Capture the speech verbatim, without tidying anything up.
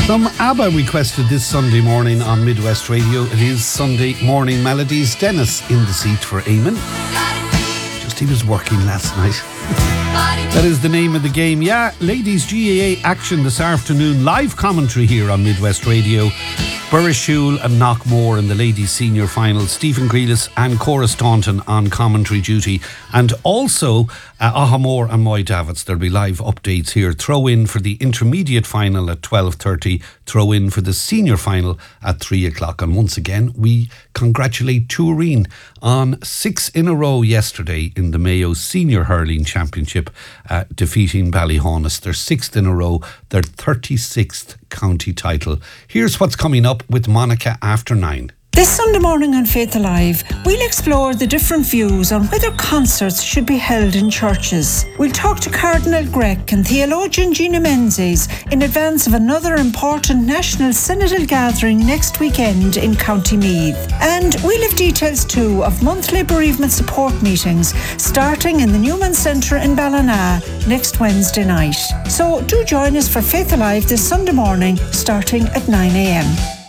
Some ABBA requested this Sunday morning on Midwest Radio. It is Sunday Morning Melodies. Dennis in the seat for Eamon. Just he was working last night. That is the name of the game. Yeah, ladies G A A action this afternoon. Live commentary here on Midwest Radio. Burrishoole and Knockmore in the ladies senior final. Stephen Grealis and Cora Staunton on commentary duty. And also uh, Ahamore and Moy Davitz. There'll be live updates here. Throw in for the intermediate final at twelve thirty. Throw in for the senior final at three o'clock. And once again, we congratulate Tuarine on six in a row yesterday in the Mayo Senior Hurling Championship, uh, defeating Ballyhonus. Their sixth in a row, their thirty-sixth county title. Here's what's coming up with Monica after nine. This Sunday morning on Faith Alive, we'll explore the different views on whether concerts should be held in churches. We'll talk to Cardinal Grech and theologian Gina Menzies in advance of another important national synodal gathering next weekend in County Meath. And we'll have details too of monthly bereavement support meetings starting in the Newman Centre in Ballina next Wednesday night. So do join us for Faith Alive this Sunday morning starting at nine a.m.